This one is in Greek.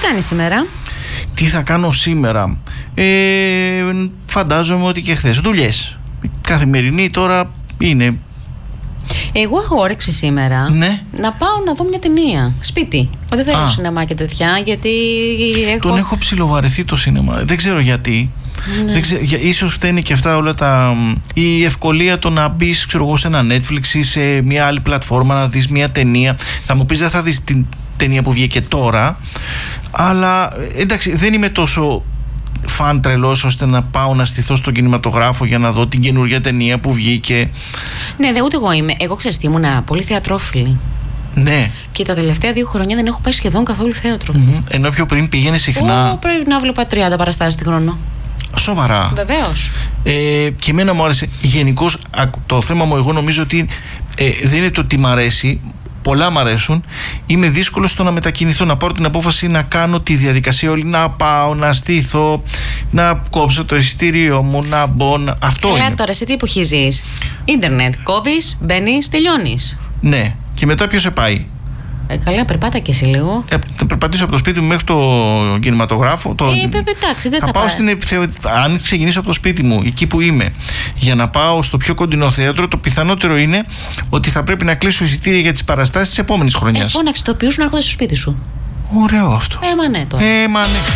κάνεις σήμερα? Τι θα κάνω σήμερα? Φαντάζομαι ότι και χθες. Δουλειές. Καθημερινή τώρα είναι. Εγώ έχω όρεξη σήμερα να πάω να δω μια ταινία. Σπίτι. Δεν θέλω σινεμά και τέτοια, γιατί Τον έχω ψιλοβαρεθεί το σινεμά. Δεν ξέρω γιατί. Ναι. Δεν ξέρω, ίσως φταίνει και αυτά όλα η ευκολία το να μπεις, ξέρω εγώ, σε ένα Netflix ή σε μια άλλη πλατφόρμα να δεις μια ταινία. Θα μου πεις δεν θα δεις την ταινία που βγήκε τώρα, αλλά εντάξει, δεν είμαι τόσο φαν τρελός ώστε να πάω να στηθώ στον κινηματογράφο για να δω την καινούργια ταινία που βγήκε. Ναι, ούτε εγώ είμαι. Εγώ ξέρεις τι, ήμουνα πολύ θεατρόφιλη. Ναι. Και τα τελευταία 2 χρόνια δεν έχω πάει σχεδόν καθόλου θέατρο. Ενώ πιο πριν πήγαινε συχνά. Πρέπει να βλέπα 30 παραστάσεις τη χρόνο. Σοβαρά. Βεβαίως. Και εμένα μου άρεσε. Γενικώς το θέμα μου, εγώ νομίζω ότι δεν είναι το ότι μ' αρέσει. Πολλά μ' αρέσουν. Είμαι δύσκολο στο να μετακινηθώ, να πάρω την απόφαση να κάνω τη διαδικασία όλη. Να πάω, να στήθω, να κόψω το εισιτήριο μου, να μπω. Αυτό είναι. Τώρα, σε τι εποχή ζεις? Ίντερνετ. Κόβεις, μπαίνεις, τελειώνεις. Ναι. Και μετά ποιος σε πάει? Καλά, περπάτα και εσύ λίγο. Θα περπατήσω από το σπίτι μου μέχρι το κινηματογράφο. Εντάξει, δεν θα πάω αν ξεκινήσω από το σπίτι μου, εκεί που είμαι, για να πάω στο πιο κοντινό θέατρο, το πιθανότερο είναι ότι θα πρέπει να κλείσω εισιτήρια για τις παραστάσεις της επόμενης χρονιάς. Φώναξε ηθοποιούς να έρχονται στο σπίτι σου. Ωραίο αυτό. Μα ναι τώρα. Μα ναι.